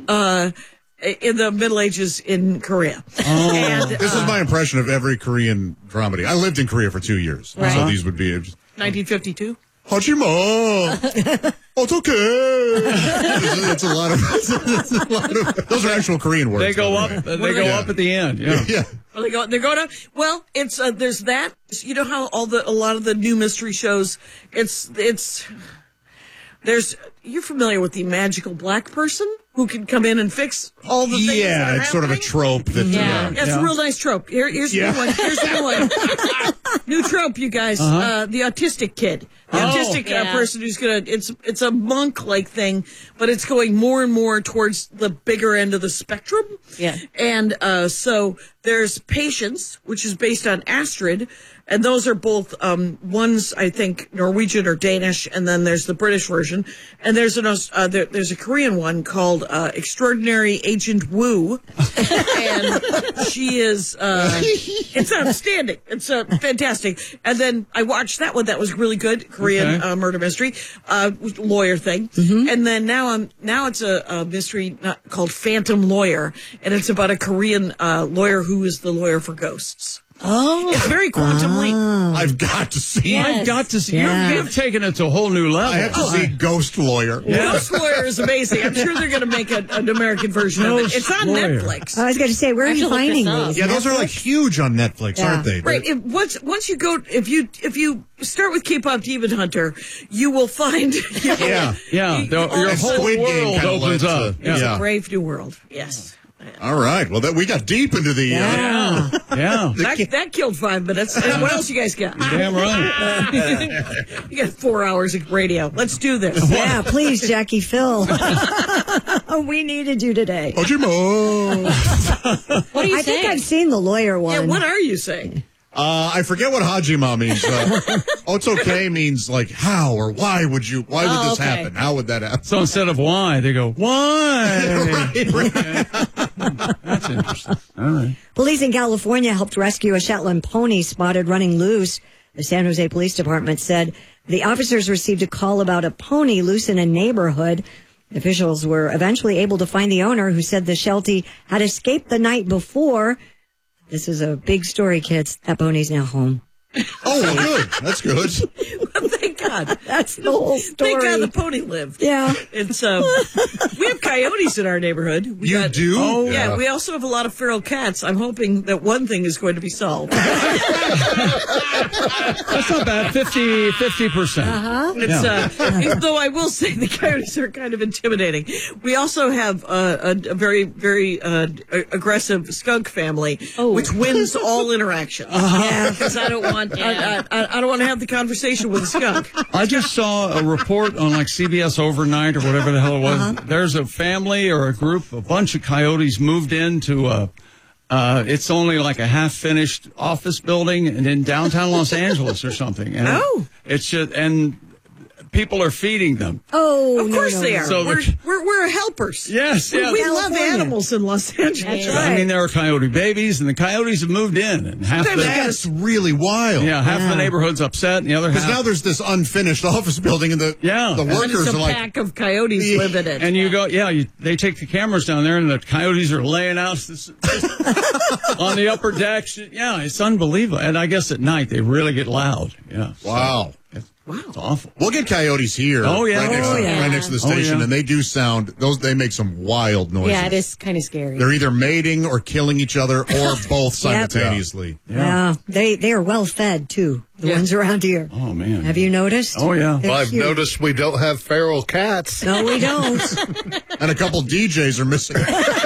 in the Middle Ages in Korea. Oh. And, This is my impression of every Korean dramedy. I lived in Korea for 2 years, so these would be 1952. Hajima. It's okay. It's a lot of. Those are actual Korean words. They go up. They go up at the end. Yeah. Yeah. Well, they're going up. Well, it's there's that. You know how a lot of the new mystery shows. You're familiar with the magical black person who can come in and fix all the things. Yeah, it's sort of a trope. That, It's a real nice trope. Here's the new one. Here's the new one. New trope, you guys. The autistic kid. The autistic person who's it's a monk-like thing, but it's going more and more towards the bigger end of the spectrum. Yeah. And so there's Patience, which is based on Astrid, and those are both one's, I think, Norwegian or Danish, and then there's the British version. And there's a Korean one called Extraordinary Agent Woo, and she is it's outstanding. It's fantastic. And then I watched that one. That was really good. Korean murder mystery, lawyer thing. Mm-hmm. And then now it's a mystery called Phantom Lawyer, and it's about a Korean lawyer who is the lawyer for ghosts. Oh, it's very Quantum Leap. I've got to see. Yes. I've got to see. Yeah. You've taken it to a whole new level. I have to see Ghost Lawyer. Ghost Lawyer is amazing. I'm sure they're going to make an American version of it. It's on Lawyer. Netflix. I was going to say, where are you finding these? Yeah, those are like huge on Netflix, aren't they? Right. Once you go, if you start with K-pop Demon Hunter, you will find. Yeah. Your whole Squid Game world kinda opens led to- up. It's Yeah. a brave new world. Yes. All right. Well, we got deep into the. Yeah. That killed 5 minutes. What else you guys got? Damn right. You got 4 hours of radio. Let's do this. Yeah, please, Jackie Phil. We needed you today. Hajima. What are you I think I've seen the lawyer one. Yeah, what are you saying? I forget what Hajima means. It's okay means like how or why would this happen? How would that happen? So instead of why, they go, why? Right. That's interesting. All right. Police in California helped rescue a Shetland pony spotted running loose. The San Jose Police Department said the officers received a call about a pony loose in a neighborhood. Officials were eventually able to find the owner, who said the Sheltie had escaped the night before. This is a big story, kids. That pony's now home. Oh, well, good. That's good. Thank God. That's the whole story. Thank God the pony lived. Yeah. It's we have coyotes in our neighborhood. You do? Oh, yeah. We also have a lot of feral cats. I'm hoping that one thing is going to be solved. That's not bad. 50%. It's though I will say the coyotes are kind of intimidating. We also have a very, very aggressive skunk family, which wins all interaction. Yeah, because I don't want to have the conversation with a skunk. I just saw a report on like CBS Overnight or whatever the hell it was. There's a family or a bunch of coyotes moved into it's only like a half-finished office building in downtown Los Angeles or something. And it's just, and people are feeding them. Oh, of course they are. So we're helpers. Yes, yes. We love animals in Los Angeles. That's right. I mean, there are coyote babies, and the coyotes have moved in, and That's really wild. half the neighborhood's upset, and the other half. Because now there's this unfinished office building, and the workers it's a are like, pack of coyotes live in it. And you go, they take the cameras down there, and the coyotes are laying out on the upper decks. Yeah, it's unbelievable. And I guess at night they really get loud. Yeah. wow. It's awful. We'll get coyotes here. Oh, yeah. Right next to the station, and they do sound. They make some wild noises. Yeah, it is kind of scary. They're either mating or killing each other, or both simultaneously. Yeah. They are well fed too. The ones around here. Oh man. Have you noticed? Oh yeah. They're I've cute. noticed we don't have feral cats. No, we don't. And a couple DJs are missing.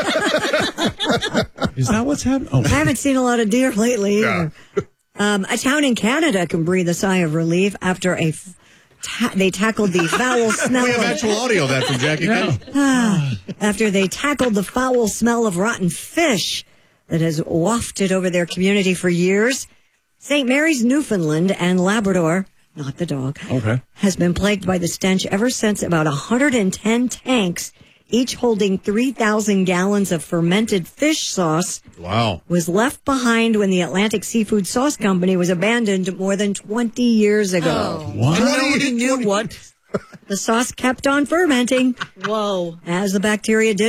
Is that what's happening? Oh. I haven't seen a lot of deer lately either. A town in Canada can breathe a sigh of relief after they tackled the foul smell. We have actual audio of that from Jackie. After they tackled the foul smell of rotten fish that has wafted over their community for years. St. Mary's, Newfoundland and Labrador, not the dog, has been plagued by the stench ever since about 110 tanks, each holding 3,000 gallons of fermented fish sauce, was left behind when the Atlantic Seafood Sauce Company was abandoned more than 20 years ago. What? Nobody knew what? The sauce kept on fermenting. Whoa. As the bacteria did